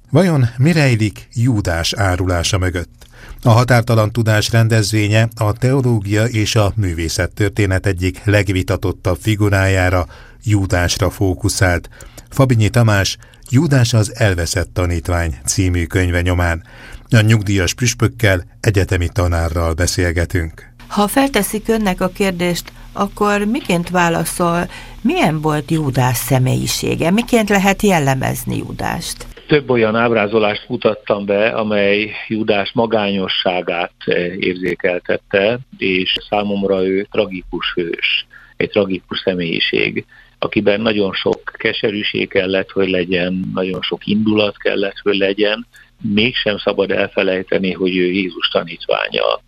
Vajon mi rejlik Júdás árulása mögött? A Határtalan Tudás rendezvénye a teológia és a művészettörténet egyik legvitatottabb figurájára, Júdásra fókuszált. Fabinyi Tamás, Júdás az elveszett tanítvány című könyve nyomán. A nyugdíjas püspökkel, egyetemi tanárral beszélgetünk. Ha felteszik önnek a kérdést, akkor miként válaszol, milyen volt Júdás személyisége? Miként lehet jellemezni Júdást? Több olyan ábrázolást mutattam be, amely Júdás magányosságát érzékeltette, és számomra ő tragikus hős, egy tragikus személyiség, akiben nagyon sok keserűség kellett, hogy legyen, nagyon sok indulat kellett, hogy legyen. Mégsem szabad elfelejteni, hogy ő Jézus tanítványa,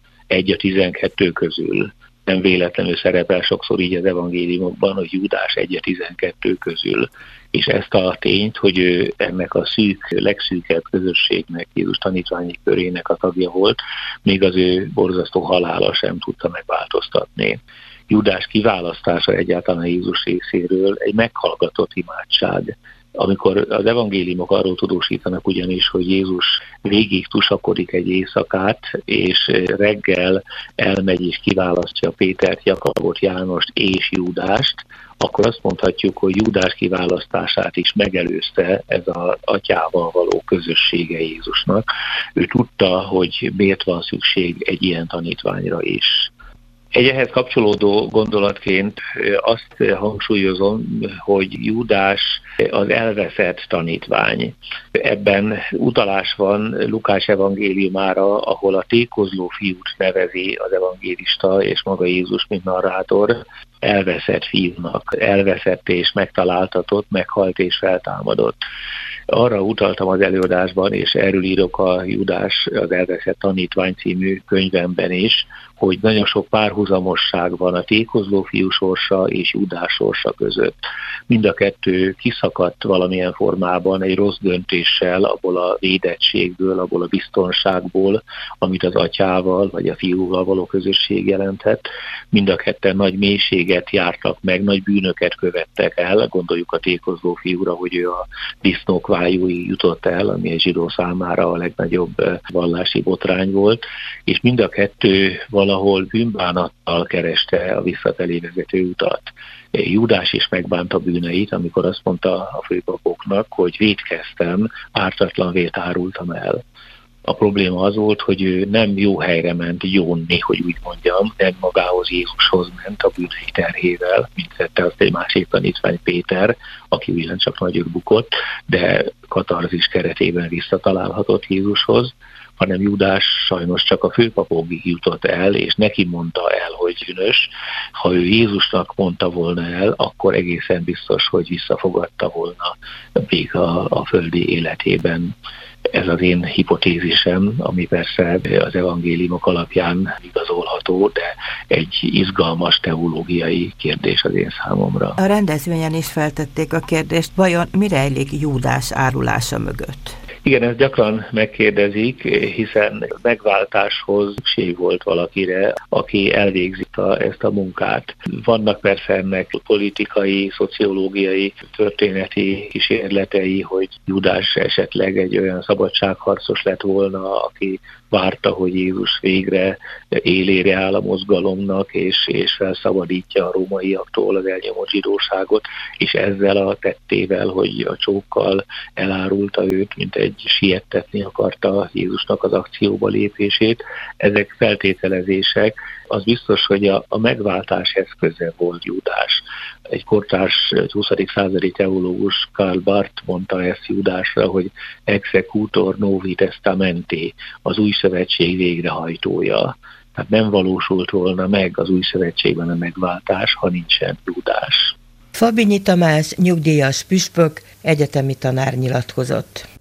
1-12 közül. Nem véletlenül szerepel sokszor így az evangéliumokban, hogy Júdás 1-12 közül. És ezt a tényt, hogy ő ennek a legszűkebb közösségnek, Jézus tanítványi körének a tagja volt, még az ő borzasztó halála sem tudta megváltoztatni. Júdás kiválasztása egyáltalán Jézus részéről egy meghallgatott imádság. Amikor az evangéliumok arról tudósítanak ugyanis, hogy Jézus végig tusakodik egy éjszakát, és reggel elmegy és kiválasztja Pétert, Jakabot, Jánost és Júdást, akkor azt mondhatjuk, hogy Júdás kiválasztását is megelőzte ez az atyával való közössége Jézusnak. Ő tudta, hogy miért van szükség egy ilyen tanítványra is. Egy ehhez kapcsolódó gondolatként azt hangsúlyozom, hogy Júdás az elveszett tanítvány. Ebben utalás van Lukás evangéliumára, ahol a tékozló fiút nevezi az evangélista és maga Jézus, mint narrátor, elveszett fiúnak, elveszett és megtaláltatott, meghalt és feltámadott. Arra utaltam az előadásban, és erről írok a Júdás az elveszett tanítvány című könyvemben is, hogy nagyon sok párhuzamosság van a tékozló fiú sorsa és Júdás sorsa között. Mind a kettő kiszakadt valamilyen formában egy rossz döntéssel abból a védettségből, abból a biztonságból, amit az atyával vagy a fiúval való közösség jelentett. Mind a ketten nagy mélységet jártak meg, nagy bűnöket követtek el. Gondoljuk a tékozló fiúra, hogy ő a disznók vájúig jutott el, ami egy zsidó számára a legnagyobb vallási botrány volt, és mind a kettő valahol bűnbánattal kereste a visszafelé vezető utat. Júdás is megbánta bűneit, amikor azt mondta a főpapoknak, hogy vétkeztem, ártatlan vért árultam el. A probléma az volt, hogy ő nem jó helyre ment gyónni, hogy úgy mondjam, nem magához Jézushoz ment a bűnei terhével, mint tette azt egy másik tanítvány Péter, aki ugyancsak nagyot bukott, de katarzis keretében visszatalálhatott Jézushoz, hanem Júdás sajnos csak a főpapokig jutott el, és neki mondta el, hogy bűnös. Ha ő Jézusnak mondta volna el, akkor egészen biztos, hogy visszafogadta volna még a földi életében. Ez az én hipotézisem, ami persze az evangéliumok alapján igazolható, de egy izgalmas teológiai kérdés az én számomra. A rendezvényen is feltették a kérdést, vajon mi rejlik Júdás árulása mögött? Igen, ezt gyakran megkérdezik, hiszen megváltáshoz szükség volt valakire, aki elvégzi ezt a munkát. Vannak persze ennek politikai, szociológiai, történeti kísérletei, hogy Júdás esetleg egy olyan szabadságharcos lett volna, aki várta, hogy Jézus végre élére áll a mozgalomnak, és felszabadítja a rómaiaktól az elnyomott zsidóságot, és ezzel a tettével, hogy a csókkal elárulta őt, mint egy siettetni akarta Jézusnak az akcióba lépését. Ezek feltételezések. Az biztos, hogy a megváltás eszköze volt Júdás. Egy kortárs 20. századi teológus Karl Barth mondta ezt Júdásra, hogy executor novi testamenti, az új szövetség végrehajtója. Tehát nem valósult volna meg az új szövetségben a megváltás, ha nincsen Júdás. Fabinyi Tamás, nyugdíjas püspök, egyetemi tanár nyilatkozott.